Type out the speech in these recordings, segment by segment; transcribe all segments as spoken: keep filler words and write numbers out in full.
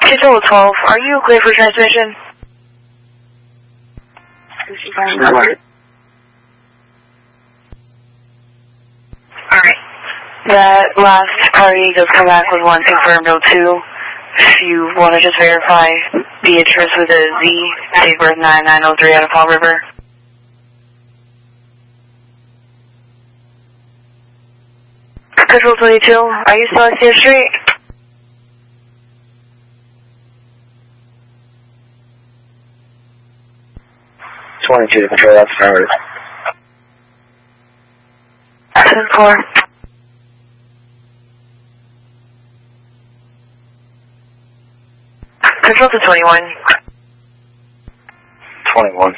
Control twelve, are you clear for transmission? Alright. That last party just come back with one confirmed oh two. If you want to just verify Beatrice with a Z, date of birth nine nine oh three out of Fall River. Control twenty-two, are you still at C F Street? twenty-two to control, that's affirmative. ten four. Control to twenty-one. twenty-one.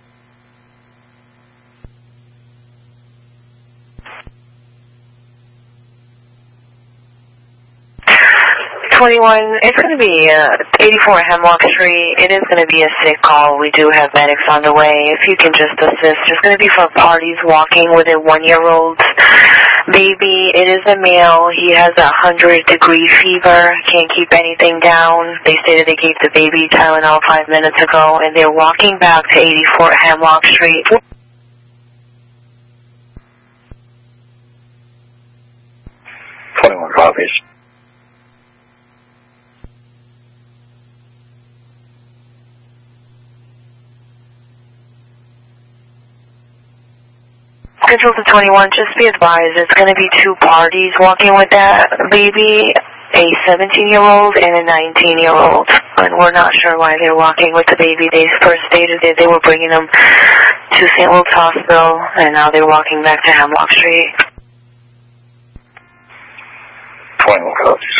twenty-one, it's going to be uh, eighty-four Hemlock Street. It is going to be a sick call. We do have medics on the way. If you can just assist. It's going to be for parties walking with a one-year-old baby. It is a male. He has a hundred degree fever. Can't keep anything down. They stated they gave the baby Tylenol five minutes ago, and they're walking back to eighty-four Hemlock Street. twenty-one copies. Control to twenty-one, just be advised, it's going to be two parties walking with that baby, a seventeen-year-old and a nineteen-year-old. And we're not sure why they're walking with the baby. They first stated that they were bringing them to Saint Luke's Hospital, and now they're walking back to Hemlock Street. twenty-one copies.